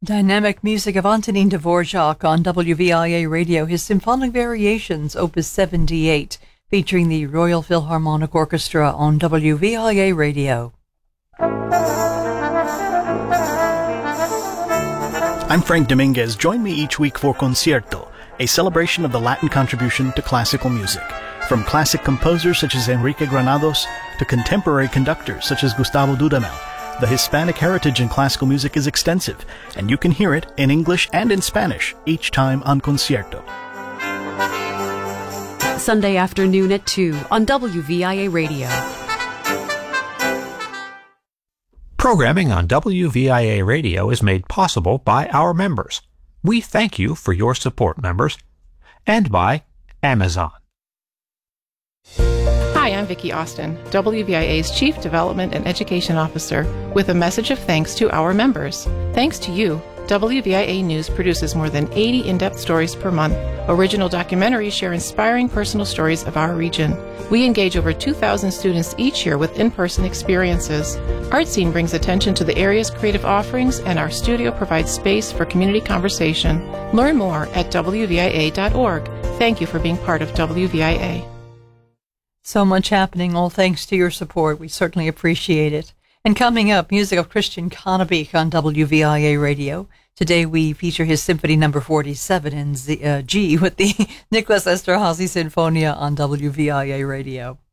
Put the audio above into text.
Dynamic music of Antonin Dvorak on WVIA Radio, his Symphonic Variations, Opus 78, featuring the Royal Philharmonic Orchestra on WVIA Radio. I'm Frank Dominguez. Join me each week for Concierto, a celebration of the Latin contribution to classical music. From classic composers such as Enrique Granados to contemporary conductors such as Gustavo Dudamel, the Hispanic heritage in classical music is extensive, and you can hear it in English and in Spanish each time on Concierto. Sunday afternoon at 2 on WVIA Radio. Programming on WVIA Radio is made possible by our members. We thank you for your support, members, and by Amazon. Hi, I'm Vicki Austin, WVIA's Chief Development and Education Officer, with a message of thanks to our members. Thanks to you, WVIA News produces more than 80 in-depth stories per month. Original documentaries share inspiring personal stories of our region. We engage over 2,000 students each year with in-person experiences. ArtScene brings attention to the area's creative offerings, and our studio provides space for community conversation. Learn more at WVIA.org. Thank you for being part of WVIA. So much happening, all thanks to your support. We certainly appreciate it. And coming up, music of Christian Conneby on WVIA Radio. Today we feature his Symphony No. 47 in G with the Nicholas Esterhazy Sinfonia on WVIA Radio.